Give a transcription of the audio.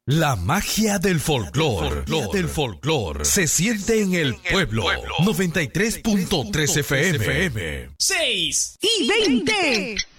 La magia del folclore se siente en el pueblo. 93.3 FM. 6 y 20.